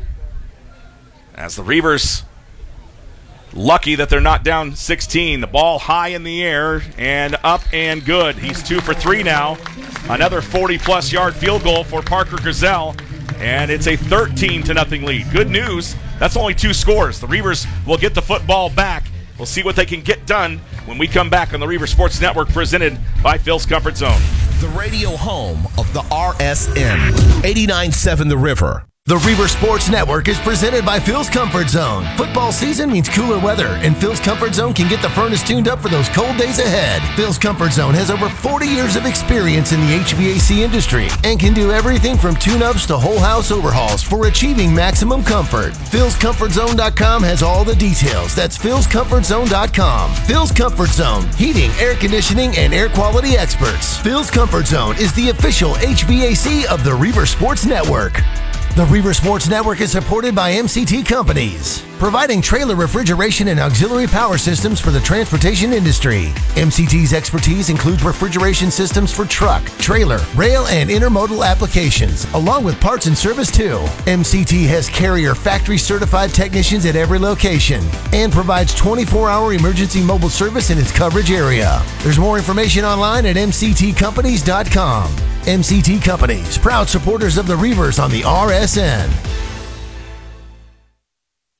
as the Reavers lucky that they're not down sixteen. The ball high in the air and up and good. He's two for three now. Another forty-plus yard field goal for Parker Grizel, and it's a thirteen to nothing lead. Good news, that's only two scores. The Reavers will get the football back. We'll see what they can get done when we come back on the Reaver Sports Network, presented by Phil's Comfort Zone. The radio home of the R S N, eighty-nine point seven The River. The Reaver Sports Network is presented by Phil's Comfort Zone. Football season means cooler weather, and Phil's Comfort Zone can get the furnace tuned up for those cold days ahead. Phil's Comfort Zone has over forty years of experience in the H V A C industry and can do everything from tune-ups to whole house overhauls for achieving maximum comfort. Phils Comfort Zone dot com has all the details. That's Phils Comfort Zone dot com. Phil's Comfort Zone, heating, air conditioning, and air quality experts. Phil's Comfort Zone is the official H V A C of the Reaver Sports Network. The Reaver Sports Network is supported by M C T Companies, providing trailer refrigeration and auxiliary power systems for the transportation industry. M C T's expertise includes refrigeration systems for truck, trailer, rail, and intermodal applications, along with parts and service too. M C T has Carrier factory certified technicians at every location and provides twenty-four hour emergency mobile service in its coverage area. There's more information online at M C T companies dot com. M C T Companies, proud supporters of the Reavers on the R S N.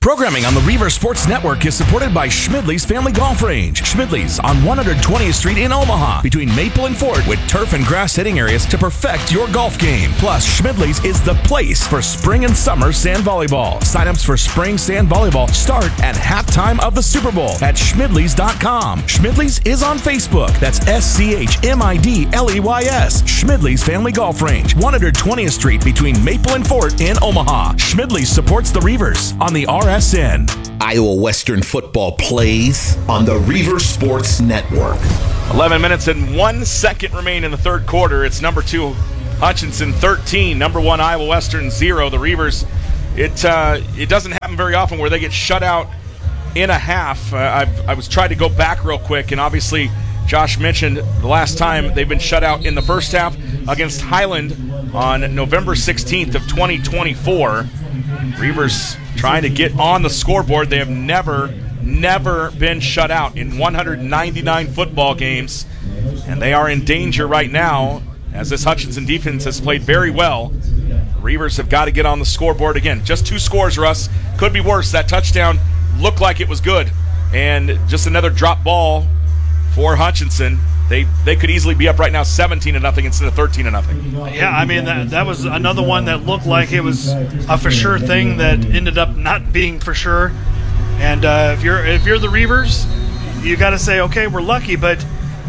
Programming on the Reaver Sports Network is supported by Schmidley's Family Golf Range. Schmidley's on one hundred twentieth Street in Omaha, between Maple and Fort, with turf and grass hitting areas to perfect your golf game. Plus, Schmidley's is the place for spring and summer sand volleyball. Sign-ups for spring sand volleyball start at halftime of the Super Bowl at schmidleys dot com. Schmidley's is on Facebook. That's S C H M I D L E Y S. Schmidley's Family Golf Range, one hundred twentieth Street between Maple and Fort in Omaha. Schmidley's supports the Reavers on the R S N. Iowa Western football plays on the Reaver Sports Network. eleven minutes and one second remain in the third quarter. It's number two Hutchinson thirteen, number one Iowa Western zero. The Reavers, it uh, it doesn't happen very often where they get shut out in a half. Uh, I've, I was trying to go back real quick, and obviously Josh mentioned the last time they've been shut out in the first half against Highland on November sixteenth of twenty twenty-four. Reavers trying to get on the scoreboard. They have never, never been shut out in one hundred ninety-nine football games, and they are in danger right now as this Hutchinson defense has played very well. The Reavers have got to get on the scoreboard again. Just two scores, Russ. Could be worse. That touchdown looked like it was good, and just another drop ball for Hutchinson. They they could easily be up right now seventeen to nothing instead of thirteen to nothing. Yeah, I mean that that was another one that looked like it was a for sure thing that ended up not being for sure. And uh, if you're if you're the Reavers, you got to say, okay, we're lucky, but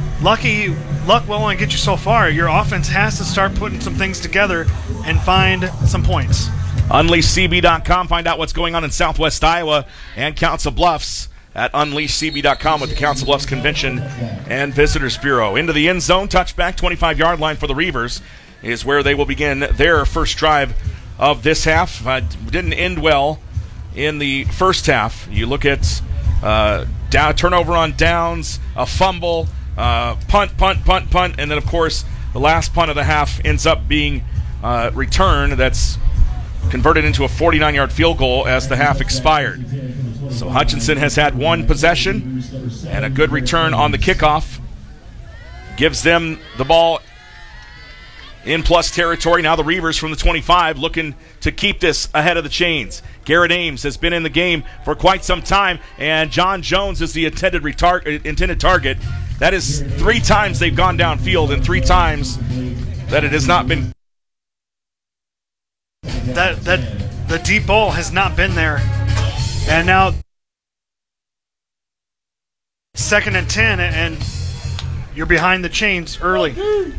lucky luck will only get you so far. Your offense has to start putting some things together and find some points. Unleash C B dot com. Find out what's going on in Southwest Iowa and Council Bluffs at unleash C B dot com with the Council Bluffs Convention and Visitors Bureau. Into the end zone, touchback, twenty-five-yard line for the Reavers is where they will begin their first drive of this half. Uh, didn't end well in the first half. You look at uh, down, turnover on downs, a fumble, uh, punt, punt, punt, punt, and then, of course, the last punt of the half ends up being uh, return that's converted into a forty-nine-yard field goal as the half expired. So Hutchinson has had one possession and a good return on the kickoff. Gives them the ball in plus territory. Now the Reavers from the twenty-five looking to keep this ahead of the chains. Garrett Ames has been in the game for quite some time, and John Jones is the intended, retar- intended target. That is three times they've gone downfield and three times that it has not been. That that the deep ball has not been there. And now second and ten, and you're behind the chains early.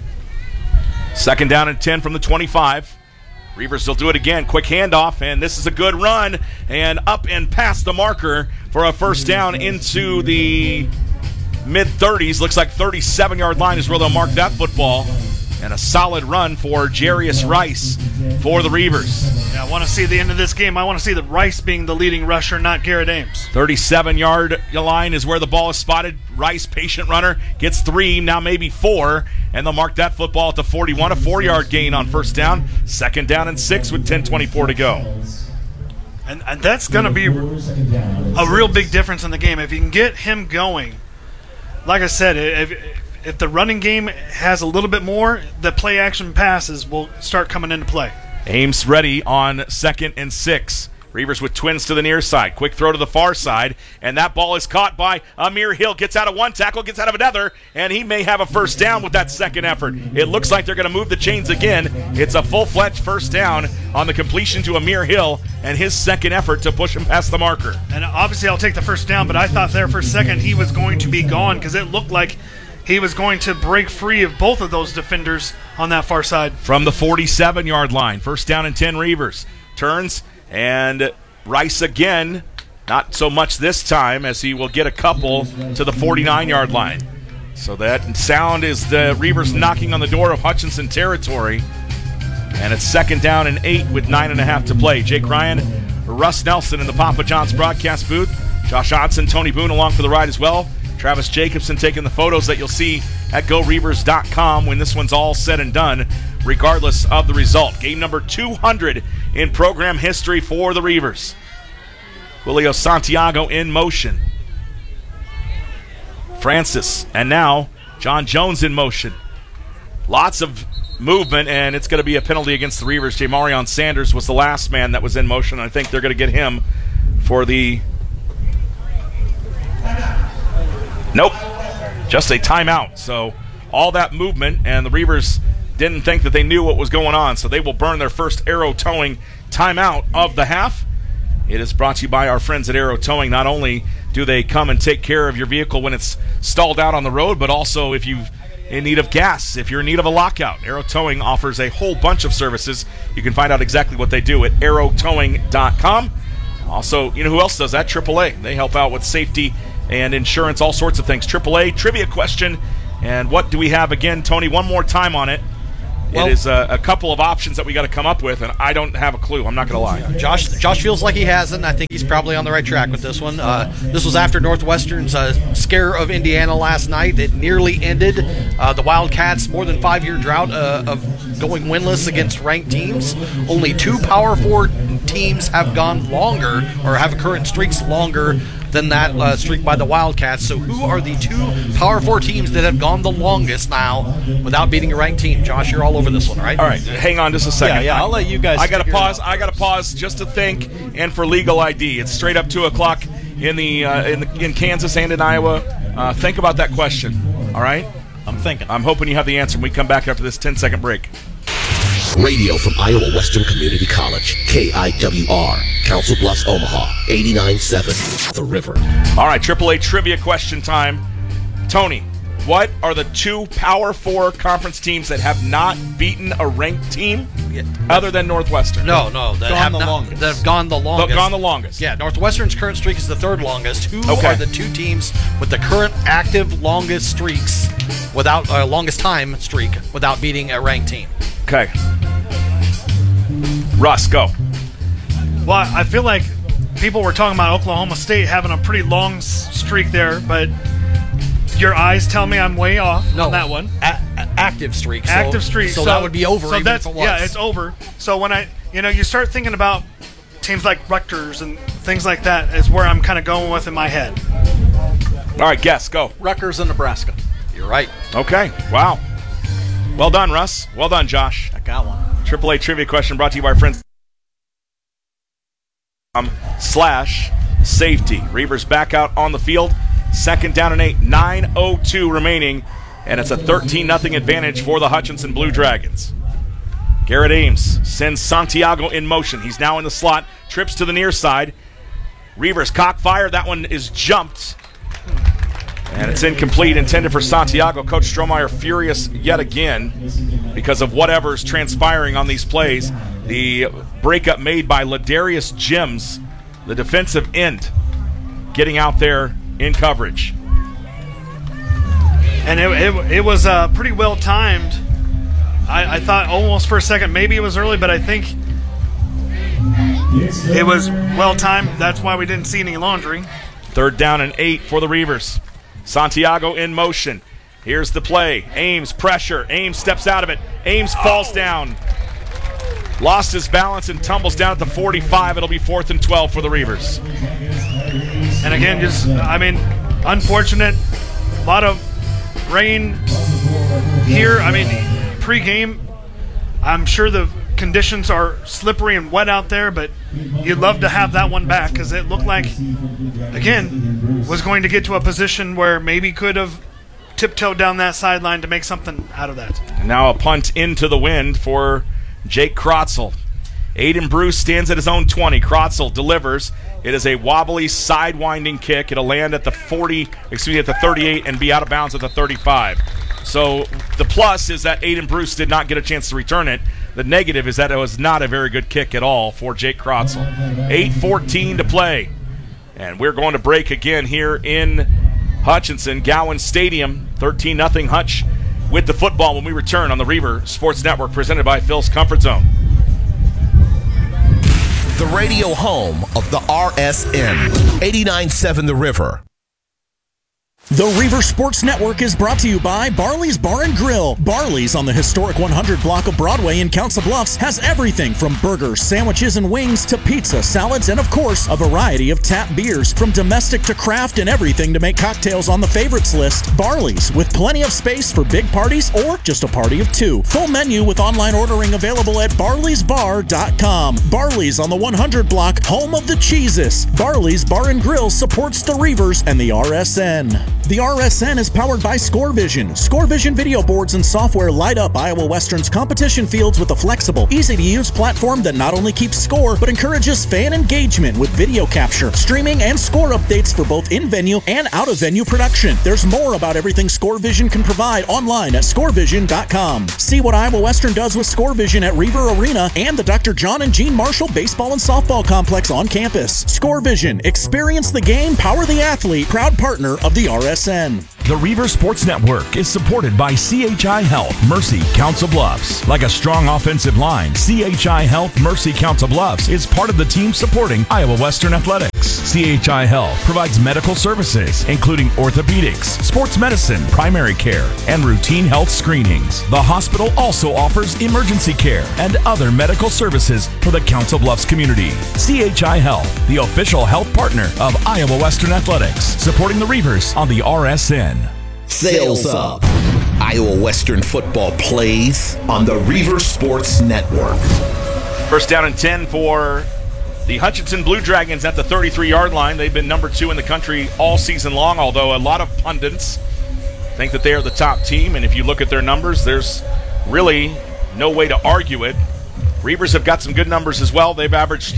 Second down and ten from the twenty-five. Reavers will do it again. Quick handoff, and this is a good run. And up and past the marker for a first down into the mid-thirties. Looks like thirty-seven-yard line is where they'll mark that football. And a solid run for Jarius Rice for the Reavers. Yeah, I want to see the end of this game. I want to see the Rice being the leading rusher, not Garrett Ames. thirty-seven-yard line is where the ball is spotted. Rice, patient runner, gets three, now maybe four, and they'll mark that football at the forty-one, a four-yard gain on first down. Second down and six with ten twenty-four to go. And, and that's going to be a real big difference in the game. If you can get him going, like I said, if If the running game has a little bit more, the play action passes will start coming into play. Ames ready on second and six. Reavers with twins to the near side. Quick throw to the far side, and that ball is caught by Amir Hill. Gets out of one tackle, gets out of another, and he may have a first down with that second effort. It looks like they're going to move the chains again. It's a full-fledged first down on the completion to Amir Hill and his second effort to push him past the marker. And obviously I'll take the first down, but I thought there for a second he was going to be gone because it looked like he was going to break free of both of those defenders on that far side. From the forty-seven-yard line, first down and ten Reavers. Turns, and Rice again, not so much this time as he will get a couple to the forty-nine-yard line. So that sound is the Reavers knocking on the door of Hutchinson territory. And it's second down and eight with nine and a half to play. Jake Ryan, Russ Nelson in the Papa John's broadcast booth. Josh Hodson, Tony Boone along for the ride as well. Travis Jacobson taking the photos that you'll see at go reavers dot com when this one's all said and done, regardless of the result. Game number two hundred in program history for the Reavers. Julio Santiago in motion. Francis, and now John Jones in motion. Lots of movement, and it's going to be a penalty against the Reavers. Jamarion Sanders was the last man that was in motion. I think they're going to get him for the... Nope. Just a timeout. So all that movement, and the Reavers didn't think that they knew what was going on, so they will burn their first Arrow Towing timeout of the half. It is brought to you by our friends at Arrow Towing. Not only do they come and take care of your vehicle when it's stalled out on the road, but also if you're in need of gas, if you're in need of a lockout, Arrow Towing offers a whole bunch of services. You can find out exactly what they do at arrow towing dot com. Also, you know who else does that? triple A. They help out with safety and insurance, all sorts of things. triple A, trivia question. And what do we have again, Tony? One more time on it. Well, it is a, a couple of options that we got to come up with, and I don't have a clue. I'm not going to lie. Josh Josh feels like he hasn't. I think he's probably on the right track with this one. Uh, this was after Northwestern's uh, scare of Indiana last night. It nearly ended uh, the Wildcats' more than five-year drought uh, of going winless against ranked teams. Only two Power Four teams have gone longer, or have current streaks longer than that uh, streak by the Wildcats. So who are the two Power Four teams that have gone the longest now without beating a ranked team? Josh, you're all over this one, right? All right, hang on just a second. Yeah, yeah, I'll let you guys I got to figure it pause. out. I got to pause just to think, and for legal I D. It's straight up two o'clock in the uh, in the, in Kansas and in Iowa. Uh, think about that question. All right. I'm thinking. I'm hoping you have the answer when we come back after this ten second break. Radio from Iowa Western Community College, K I W R, Council Bluffs, Omaha, eighty-nine point seven, The River. All right, triple A trivia question time. Tony, what are the two Power Four conference teams that have not beaten a ranked team Yeah. other than Northwestern? No, no, that Gone have the not, longest. that have gone the longest. Gone the longest. Yeah, Northwestern's current streak is the third longest. Who Okay. are the two teams with the current active longest streaks without uh, longest time streak without beating a ranked team? Okay. Russ, go. Well, I feel like people were talking about Oklahoma State having a pretty long s- streak there, but your eyes tell me I'm way off No, on that one. A- a- active streak. So, Active streak. So, that would be over. So even that's if it was. yeah, it's over. So when I, you know, you start thinking about teams like Rutgers and things like that is where I'm kind of going with in my head. All right, guess, go. Rutgers and Nebraska. You're right. Okay, wow. Well done, Russ. Well done, Josh. I got one. triple A trivia question brought to you by our friends um, slash safety. Reavers back out on the field. Second down and eight. nine oh two remaining. And it's a thirteen nothing advantage for the Hutchinson Blue Dragons. Garrett Ames sends Santiago in motion. He's now in the slot. Trips to the near side. Reavers cockfire. That one is jumped. And it's incomplete, intended for Santiago. Coach Strohmeyer furious yet again because of whatever's transpiring on these plays. The breakup made by Ladarius Jims, the defensive end, getting out there in coverage. And it, it, it was uh, pretty well timed. I, I thought almost for a second maybe it was early, but I think it was well timed. That's why we didn't see any laundry. Third down and eight for the Reavers. Santiago in motion. Here's the play. Ames pressure. Ames steps out of it. Ames falls down. Lost his balance and tumbles down at the forty-five. It'll be fourth and twelve for the Reavers. And again, just, I mean, unfortunate. A lot of rain here. I mean, pre-game, I'm sure the conditions are slippery and wet out there, but you'd love to have that one back because it looked like, again, was going to get to a position where maybe could have tiptoed down that sideline to make something out of that. And now a punt into the wind for Jake Krotzel. Aiden Bruce stands at his own twenty. Krotzel delivers. It is a wobbly, sidewinding kick. It'll land at the forty, excuse me, at the thirty-eight and be out of bounds at the thirty-five. So the plus is that Aiden Bruce did not get a chance to return it. The negative is that it was not a very good kick at all for Jake Krotzel. eight fourteen to play. And we're going to break again here in Hutchinson, Gowan Stadium. thirteen nothing Hutch with the football when we return on the Reaver Sports Network, presented by Phil's Comfort Zone. The radio home of the R S N, eighty-nine point seven The River. The Reaver Sports Network is brought to you by Barley's Bar and Grill. Barley's on the historic one hundred block of Broadway in Council Bluffs has everything from burgers, sandwiches, and wings to pizza, salads, and of course, a variety of tap beers. From domestic to craft and everything to make cocktails on the favorites list. Barley's, with plenty of space for big parties or just a party of two. Full menu with online ordering available at barleys bar dot com. Barley's on the one hundred block, home of the cheeses. Barley's Bar and Grill supports the Reavers and the R S N. The R S N is powered by ScoreVision. ScoreVision video boards and software light up Iowa Western's competition fields with a flexible, easy-to-use platform that not only keeps score, but encourages fan engagement with video capture, streaming, and score updates for both in-venue and out-of-venue production. There's more about everything ScoreVision can provide online at score vision dot com. See what Iowa Western does with ScoreVision at Reaver Arena and the Doctor John and Jean Marshall Baseball and Softball Complex on campus. ScoreVision. Experience the game, power the athlete. Proud partner of the R S N. The Reaver Sports Network is supported by C H I Health, Mercy, Council Bluffs. Like a strong offensive line, C H I Health, Mercy, Council Bluffs is part of the team supporting Iowa Western Athletics. C H I Health provides medical services, including orthopedics, sports medicine, primary care, and routine health screenings. The hospital also offers emergency care and other medical services for the Council Bluffs community. C H I Health, the official health partner of Iowa Western Athletics, supporting the Reavers on the R S N. Sales up. Iowa Western football plays on the Reaver Sports Network. First down and ten for the Hutchinson Blue Dragons at the thirty-three-yard line. They've been number two in the country all season long, although a lot of pundits think that they are the top team. And if you look at their numbers, there's really no way to argue it. Reavers have got some good numbers as well. They've averaged,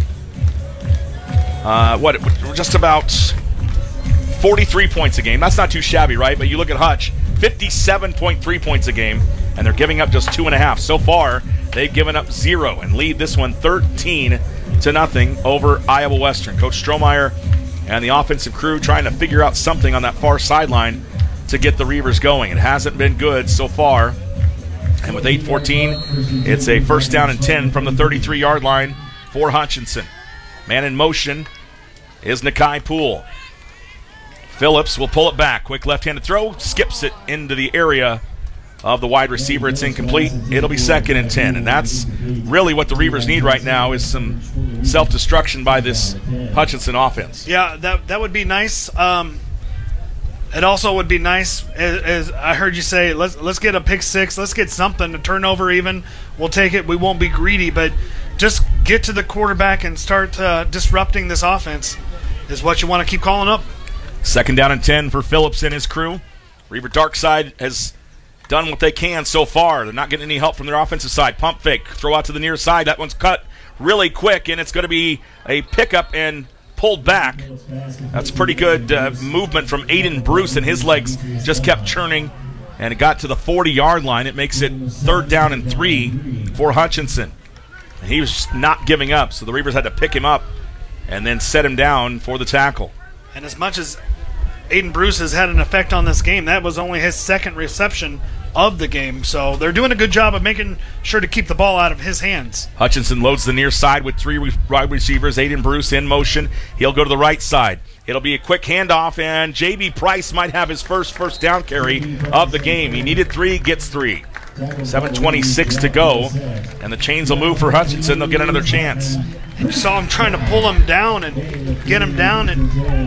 uh, what, just about forty-three points a game. That's not too shabby, right? But you look at Hutch, fifty-seven point three points a game, and they're giving up just two and a half. So far, they've given up zero and lead this one thirteen to nothing over Iowa Western. Coach Strohmeyer and the offensive crew trying to figure out something on that far sideline to get the Reavers going. It hasn't been good so far. And with eight fourteen, it's a first down and ten from the thirty-three-yard line for Hutchinson. Man in motion is Nakai Poole. Phillips will pull it back. Quick left-handed throw, skips it into the area of the wide receiver. It's incomplete. It'll be second and ten. And that's really what the Reavers need right now, is some self-destruction by this Hutchinson offense. Yeah, that that would be nice. Um, it also would be nice, as, as I heard you say, let's let's get a pick six. Let's get something, a turnover even. We'll take it. We won't be greedy, but just get to the quarterback and start uh, disrupting this offense is what you want to keep calling up. Second down and ten for Phillips and his crew. Reaver Darkside has done what they can so far. They're not getting any help from their offensive side. Pump fake, throw out to the near side. That one's cut really quick, and it's going to be a pickup and pulled back. That's pretty good uh, movement from Aiden Bruce, and his legs just kept churning, and it got to the forty-yard line. It makes it third down and three for Hutchinson. And he was just not giving up, so the Reavers had to pick him up and then set him down for the tackle. And as much as Aiden Bruce has had an effect on this game, that was only his second reception of the game. So they're doing a good job of making sure to keep the ball out of his hands. Hutchinson loads the near side with three wide receivers. Aiden Bruce in motion. He'll go to the right side. It'll be a quick handoff, and J B Price might have his first first down carry of the game. He needed three, gets three. seven twenty-six to go, and the chains will move for Hutchinson. They'll get another chance. You saw him trying to pull him down and get him down, and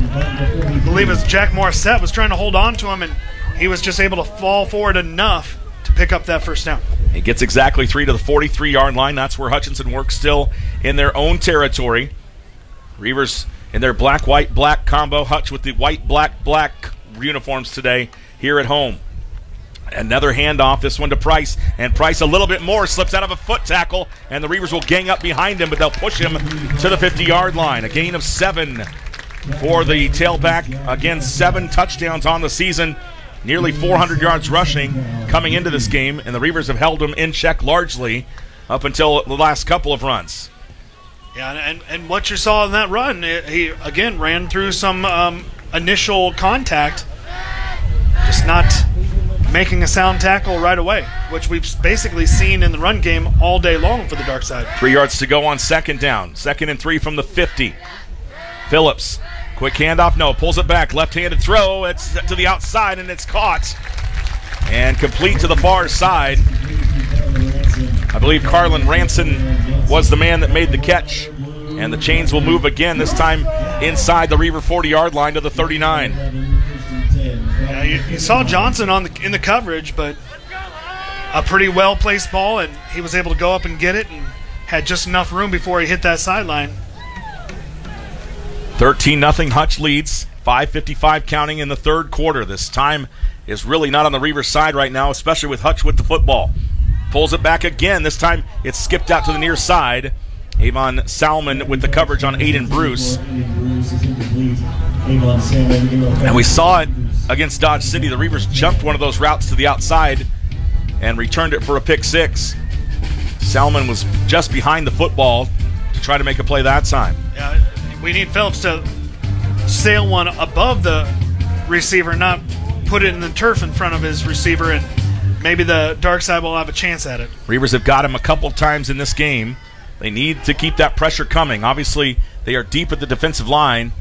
I believe it was Jack Morissette was trying to hold on to him, and he was just able to fall forward enough to pick up that first down. He gets exactly three to the forty-three-yard line. That's where Hutchinson works, still in their own territory. Reavers in their black-white-black combo. Hutch with the white-black-black uniforms today here at home. Another handoff, this one to Price, and Price a little bit more, slips out of a foot tackle, and the Reavers will gang up behind him, but they'll push him to the fifty-yard line. A gain of seven for the tailback. Again, seven touchdowns on the season, nearly four hundred yards rushing coming into this game, and the Reavers have held him in check largely up until the last couple of runs. Yeah, and, and what you saw in that run, he, again, ran through some um, initial contact, just not making a sound tackle right away, which we've basically seen in the run game all day long for the dark side. Three yards to go on second down. Second and three from the fifty. Phillips, quick handoff, no, pulls it back, left-handed throw, it's to the outside, and it's caught. And complete to the far side. I believe Carlin Ranson was the man that made the catch. And the chains will move again, this time inside the Reaver forty-yard line to the thirty-nine. Yeah, you, you saw Johnson on the in the coverage, but a pretty well-placed ball, and he was able to go up and get it and had just enough room before he hit that sideline. thirteen nothing Hutch leads, five fifty-five counting in the third quarter. This time is really not on the Reaver side right now, especially with Hutch with the football. Pulls it back again. This time it's skipped out to the near side. Avon Salmon with the coverage on Aiden Bruce. And we saw it against Dodge City. The Reavers jumped one of those routes to the outside and returned it for a pick six. Salmon was just behind the football to try to make a play that time. Yeah, we need Phillips to sail one above the receiver, not put it in the turf in front of his receiver, and maybe the dark side will have a chance at it. Reavers have got him a couple times in this game. They need to keep that pressure coming. Obviously, they are deep at the defensive line.